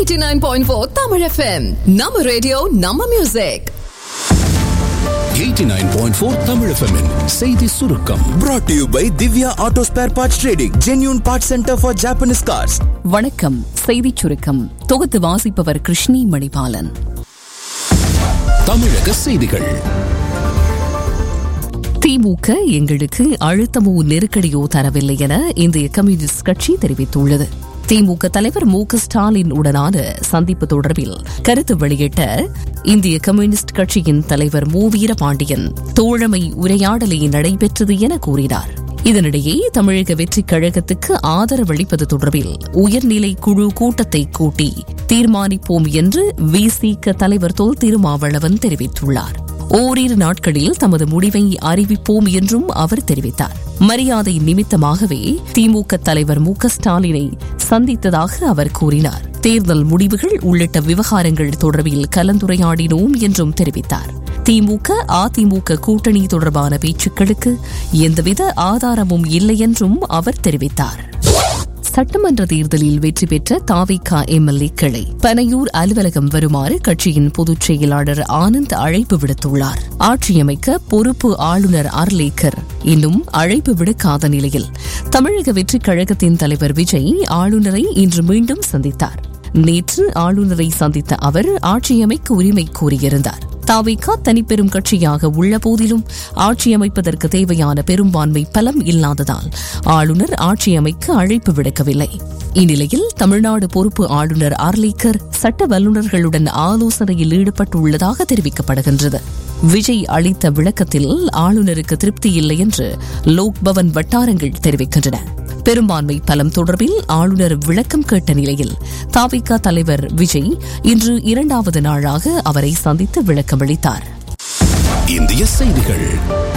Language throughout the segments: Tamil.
89.4 Tamil FM. Nama radio, Nama music. 89.4 Tamil FM -in செய்தி சுருக்கம் brought to you by Divya Auto Spare Parts Trading, genuine parts center for Japanese cars. வணக்கம். செய்தி சுருக்கம் தொகுத்து வாசிப்பவர் கிருஷ்ணி மணிபாலன். தமிழக செய்திகள். திமுக எங்களுக்கு அழுத்தமோ நெருக்கடியோ தரவில்லை என இந்திய கம்யூனிஸ்ட் கட்சி தெரிவித்துள்ளது. திமுக தலைவர் மு.க. ஸ்டாலின் உடனான சந்திப்பு தொடர்பில் கருத்து வெளியிட்ட இந்திய கம்யூனிஸ்ட் கட்சியின் தலைவர் மு. வீரபாண்டியன் தோழமை உரையாடலே நடைபெற்றது என கூறினார். இதனிடையே தமிழக வெற்றிக் கழகத்துக்கு ஆதரவளிப்பது தொடர்பில் உயர்நிலை குழு கூட்டத்தை கூட்டி தீர்மானிப்போம் என்று விசிக தலைவர் தொல் திருமாவளவன் தெரிவித்துள்ளார். ஓரிரு நாட்களில் தமது முடிவை அறிவிப்போம் என்றும் அவர் தெரிவித்தார். மரியாதை நிமித்தமாகவே திமுக தலைவர் மு.க. ஸ்டாலினை சந்தித்ததாக அவர் கூறினார். தேர்தல் முடிவுகள் உள்ளிட்ட விவகாரங்கள் தொடர்பில் கலந்துரையாடினோம் என்றும் தெரிவித்தார். திமுக அதிமுக கூட்டணி தொடர்பான பேச்சுக்களுக்கு எந்தவித ஆதாரமும் இல்லை என்றும் அவர் தெரிவித்தார். சட்டமன்ற தேர்தலில் வெற்றி பெற்ற தாவிக எம்எல்ஏக்களை பனையூர் அலுவலகம் வருமாறு கட்சியின் பொதுச் செயலாளர் ஆனந்த் அழைப்பு விடுத்துள்ளார். ஆட்சியமைக்க பொறுப்பு ஆளுநர் அர்லேக்கர் இன்னும் அழைப்பு விடுக்காத நிலையில் தமிழக வெற்றிக் கழகத்தின் தலைவர் விஜய் ஆளுநரை இன்று மீண்டும் சந்தித்தார். நேற்று ஆளுநரை சந்தித்த அவர் ஆட்சியமைக்க உரிமை கோரியிருந்தார். தாவேகா தனிப்பெரும் கட்சியாக உள்ள போதிலும் ஆட்சியமைப்பதற்கு தேவையான பெரும்பான்மை பலம் இல்லாததால் ஆளுநர் ஆட்சியமைக்க அழைப்பு விடுக்கவில்லை. இந்நிலையில் தமிழ்நாடு பொறுப்பு ஆளுநர் ஆர்லேக்கர் சட்ட வல்லுநர்களுடன் ஆலோசனையில் ஈடுபட்டுள்ளதாக தெரிவிக்கப்படுகின்றது. விஜய் அளித்த விளக்கத்தில் ஆளுநருக்கு திருப்தி இல்லை என்று லோக்பவன் வட்டாரங்கள் தெரிவிக்கின்றன. பெரும்பான்மை பலம் தொடர்பில் ஆளுநர் விளக்கம் கேட்ட நிலையில் தாவிக தலைவர் விஜய் இன்று இரண்டாவது நாளாக அவரை சந்தித்து விளக்கமளித்தார். இந்திய செய்திகள்.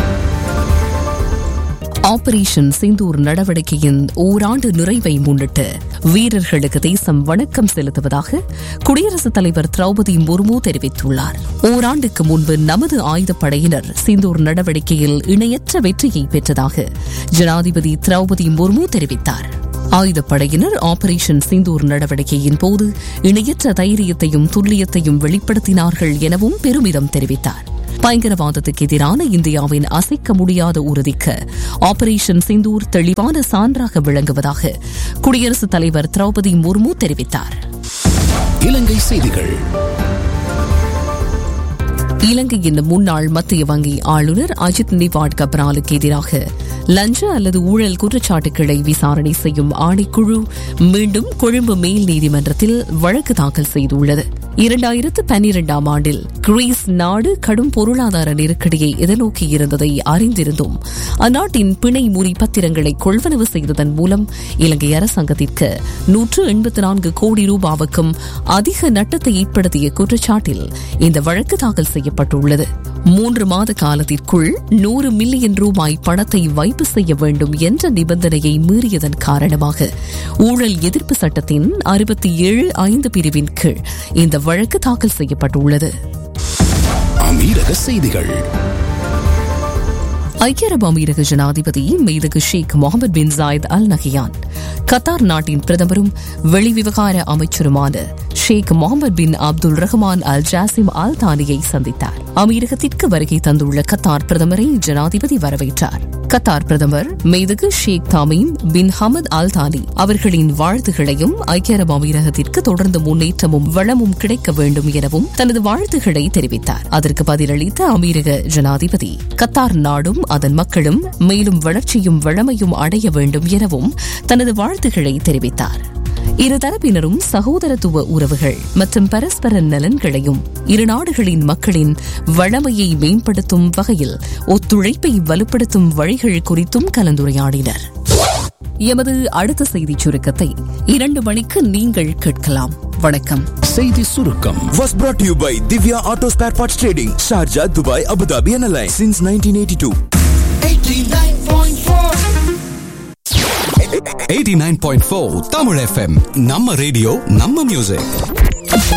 ஆபரேஷன் சிந்தூர் நடவடிக்கையின் ஓராண்டு நிறைவை முன்னிட்டு வீரர்களுக்கு தேசம் வணக்கம் செலுத்துவதாக குடியரசுத் தலைவர் திரௌபதி முர்மு தெரிவித்துள்ளார். ஓராண்டுக்கு முன்பு நமது ஆயுதப்படையினர் சிந்தூர் நடவடிக்கையில் இணையற்ற வெற்றியை பெற்றதாக ஜனாதிபதி திரௌபதி முர்மு தெரிவித்தார். ஆயுதப்படையினர் ஆபரேஷன் சிந்தூர் நடவடிக்கையின் போது இணையற்ற தைரியத்தையும் துல்லியத்தையும் வெளிப்படுத்தினார்கள் எனவும் பெருமிதம் தெரிவித்தார். பயங்கரவாதத்துக்கு எதிரான இந்தியாவின் அசைக்க முடியாத உறுதிக்கு ஆபரேஷன் சிந்தூர் தெளிவான சான்றாக விளங்குவதாக குடியரசுத் தலைவர் திரௌபதி முர்மு தெரிவித்தார். இலங்கை செய்திகள். இலங்கையின் முன்னாள் மத்திய வங்கி ஆளுநர் அஜித் நிவாட் கப்ராலுக்கு எதிராக லஞ்ச அல்லது ஊழல் குற்றச்சாட்டுகளை விசாரணை செய்யும் ஆணைக்குழு மீண்டும் கொழும்பு மேல் நீதிமன்றத்தில் வழக்கு தாக்கல் செய்துள்ளது. 2012 ஆண்டில் கிரீஸ் நாடு கடும் பொருளாதார நெருக்கடியை எதிர்நோக்கியிருந்ததை அறிந்திருந்தும் அந்நாட்டின் பிணை முறி பத்திரங்களை கொள்வனவு செய்ததன் மூலம் இலங்கை அரசாங்கத்திற்கு 184 கோடி ரூபாவுக்கும் அதிக நட்டத்தை ஏற்படுத்திய குற்றச்சாட்டில் இந்த வழக்கு தாக்கல் செய்யப்பட்டுள்ளது. 3 மாத காலத்திற்குள் 100 மில்லியன் ரூபாய் பணத்தை வைப்பு செய்ய வேண்டும் என்ற நிபந்தனையை மீறியதன் காரணமாக ஊழல் எதிர்ப்பு சட்டத்தின் 67(5) பிரிவின் கீழ் இந்த வழக்கு தாக்கல் செய்யப்பட்டுள்ளது. அமீரக செய்திகள். ஐக்கிய அரபு அமீரக ஜனாதிபதி மெய்தகு ஷேக் முகமது பின் ஜாயித் அல் நஹியான் கத்தார் நாட்டின் பிரதமரும் வெளிவிவகார அமைச்சருமான ஷேக் முகமது பின் அப்துல் ரஹ்மான் அல் ஜாசிம் அல் தானியை சந்தித்தார். அமீரகத்திற்கு வருகை தந்துள்ள கத்தார் பிரதமரை ஜனாதிபதி வரவேற்றார். கத்தார் பிரதமர் மெய்தகு ஷேக் தாமீம் பின் ஹமத் அல் தானி அவர்களின் வாழ்த்துகளையும் ஐக்கிய அரபு அமீரகத்திற்கு தொடர்ந்து முன்னேற்றமும் வளமும் கிடைக்க வேண்டும் எனவும் தனது வாழ்த்துக்களை தெரிவித்தார். அதற்கு பதிலளித்த அமீரக ஜனாதிபதி கத்தார் நாடும் அதன் மக்களும் மேலும் வளர்ச்சியும் வளமையும் அடைய வேண்டும் எனவும் தனது வாழ்த்துக்களை தெரிவித்தார். இருதரப்பினரும் சகோதரத்துவ உறவுகள் மற்றும் பரஸ்பர நலன்களையும் இரு நாடுகளின் மக்களின் வளமையை மேம்படுத்தும் வகையில் ஒத்துழைப்பை வலுப்படுத்தும் வழிகள் குறித்தும் கலந்துரையாடினர். எமது அடுத்த செய்திச் சுருக்கத்தை 2 மணிக்கு நீங்கள் கேட்கலாம். வணக்கம். செய்தி சுருக்கம் Was brought to you by Divya Auto Spare Parts Trading, Sharjah, Dubai, Abu Dhabi and Alliance since 1982. 89.4 Tamil FM. நம்ம ரேடியோ நம்ம மியூசிக்.